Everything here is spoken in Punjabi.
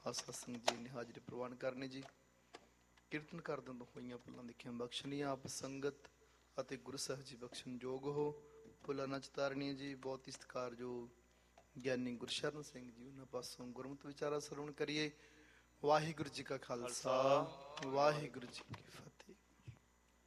ਆਸਾ ਸਿੰਘ ਜੀ ਨੇ ਹਾਜ਼ਰੀ ਪ੍ਰਵਾਨ ਕਰਨੀ ਜੀ। ਕੀਰਤਨ ਕਰਦਿਆਂ ਤੋਂ ਹੋਈਆਂ ਭੁੱਲਾਂ ਦੇਖੀਆਂ ਬਖਸ਼ਣੀਆਂ, ਆਪ ਸੰਗਤ ਅਤੇ ਗੁਰੂ ਸਾਹਿਬ ਜੀ ਬਖਸ਼ਣ ਯੋਗ ਹੋ। ਭੁੱਲਾਂ ਨਾ ਚਤਾਰਨੀਆਂ ਜੀ। ਬਹੁਤ ਹੀ ਸਤਿਕਾਰਯੋਗ ਗਿਆਨੀ ਗੁਰਸ਼ਰਨ ਸਿੰਘ ਜੀ, ਉਹਨਾਂ ਪਾਸੋਂ ਗੁਰਮਤਿ ਵਿਚਾਰਾ ਸਰਵਣ ਕਰੀਏ। ਵਾਹਿਗੁਰੂ ਜੀ ਕਾ ਖਾਲਸਾ, ਵਾਹਿਗੁਰੂ ਜੀ ਕੀ ਫਤਿਹ।